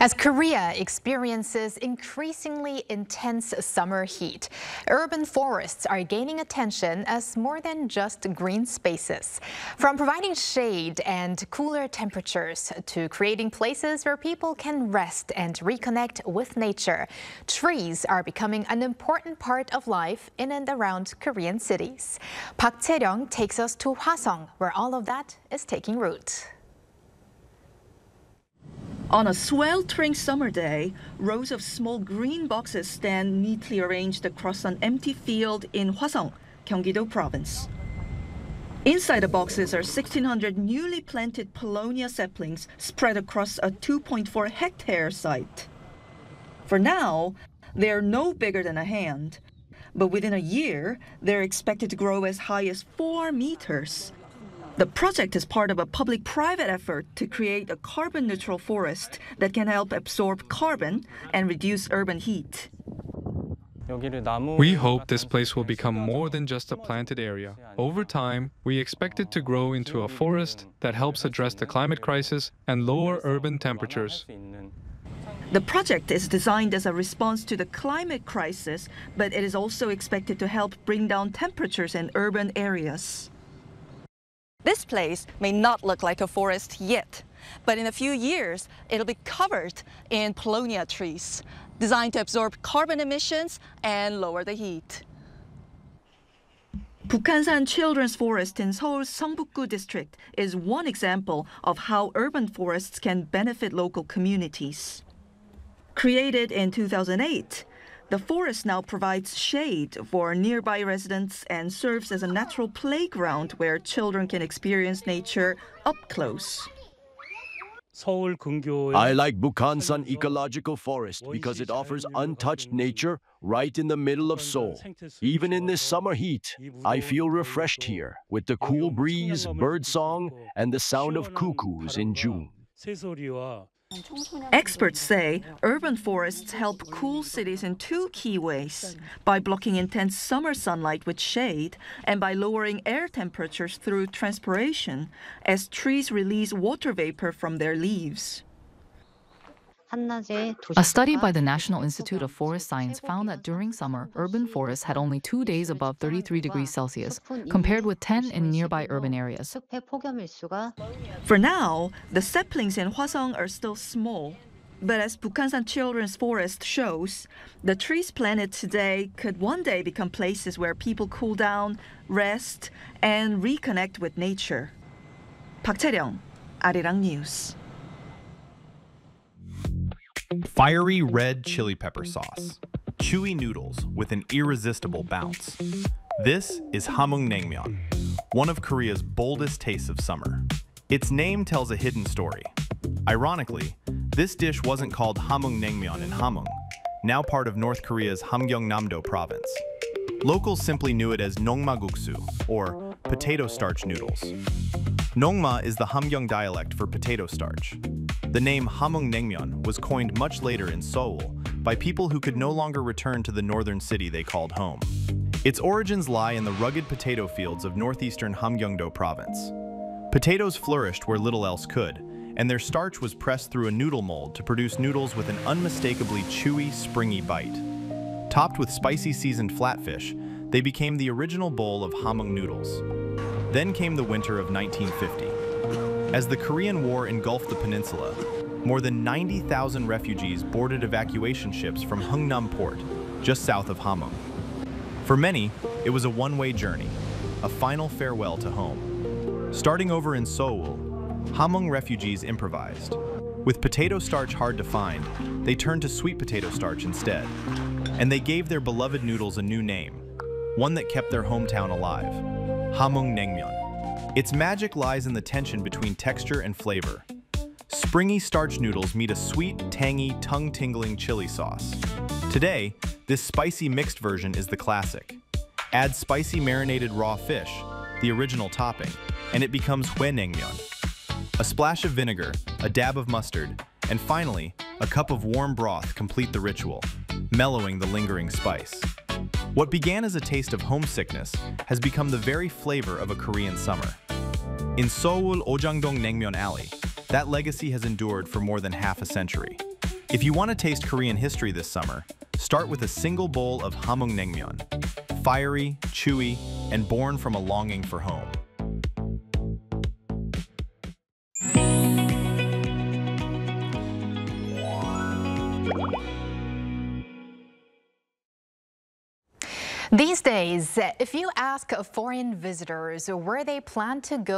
As Korea experiences increasingly intense summer heat, urban forests are gaining attention as more than just green spaces. From providing shade and cooler temperatures to creating places where people can rest and reconnect with nature, trees are becoming an important part of life in and around Korean cities. Park Chae-ryung takes us to Hwasong, where all of that is taking root. On a sweltering summer day, rows of small green boxes stand neatly arranged across an empty field in Hwasong, Gyeonggi-do Province. Inside the boxes are 1,600 newly planted Paulownia saplings spread across a 2.4-hectare site. For now, they are no bigger than a hand, but within a year, they're expected to grow as high as 4 meters. The project is part of a public-private effort to create a carbon-neutral forest that can help absorb carbon and reduce urban heat. We hope this place will become more than just a planted area. Over time, we expect it to grow into a forest that helps address the climate crisis and lower urban temperatures. The project is designed as a response to the climate crisis, but it is also expected to help bring down temperatures in urban areas. This place may not look like a forest yet, but in a few years, it'll be covered in Paulownia trees, designed to absorb carbon emissions and lower the heat. Bukhansan Children's Forest in Seoul's Seongbuk-gu district is one example of how urban forests can benefit local communities. Created in 2008, the forest now provides shade for nearby residents and serves as a natural playground where children can experience nature up close. I like Bukhansan Ecological Forest because it offers untouched nature right in the middle of Seoul. Even in this summer heat, I feel refreshed here with the cool breeze, birdsong, and the sound of cuckoos in June. Experts say urban forests help cool cities in 2 key ways: by blocking intense summer sunlight with shade and by lowering air temperatures through transpiration as trees release water vapor from their leaves. A study by the National Institute of Forest Science found that during summer, urban forests had only 2 days above 33 degrees Celsius, compared with 10 in nearby urban areas. For now, the saplings in Hwasong are still small. But as Bukhansan Children's Forest shows, the trees planted today could one day become places where people cool down, rest, and reconnect with nature. Park Chae-ryung, Arirang News. Fiery red chili pepper sauce. Chewy noodles with an irresistible bounce. This is hamung naengmyeon, one of Korea's boldest tastes of summer. Its name tells a hidden story. Ironically, this dish wasn't called hamung naengmyeon in Hamhung, now part of North Korea's Hamgyeongnam-do province. Locals simply knew it as nongma-guksu, or potato starch noodles. Nongma is the Hamgyong dialect for potato starch. The name hamung naengmyeon was coined much later in Seoul by people who could no longer return to the northern city they called home. Its origins lie in the rugged potato fields of northeastern Hamgyeongdo province. Potatoes flourished where little else could, and their starch was pressed through a noodle mold to produce noodles with an unmistakably chewy, springy bite. Topped with spicy seasoned flatfish, they became the original bowl of hamung noodles. Then came the winter of 1950. As the Korean War engulfed the peninsula, more than 90,000 refugees boarded evacuation ships from Hungnam Port, just south of Hamhung. For many, it was a one-way journey, a final farewell to home. Starting over in Seoul, Hamhung refugees improvised. With potato starch hard to find, they turned to sweet potato starch instead. And they gave their beloved noodles a new name, one that kept their hometown alive: hamung naengmyeon. Its magic lies in the tension between texture and flavor. Springy starch noodles meet a sweet, tangy, tongue-tingling chili sauce. Today, this spicy mixed version is the classic. Add spicy marinated raw fish, the original topping, and it becomes hue naengmyeon. A splash of vinegar, a dab of mustard, and finally, a cup of warm broth complete the ritual, mellowing the lingering spice. What began as a taste of homesickness has become the very flavor of a Korean summer. In Seoul Ojangdong Naengmyeon Alley, that legacy has endured for more than half a century. If you want to taste Korean history this summer, start with a single bowl of hamungnaengmyeon. Fiery, chewy, and born from a longing for home. These days, if you ask foreign visitors where they plan to go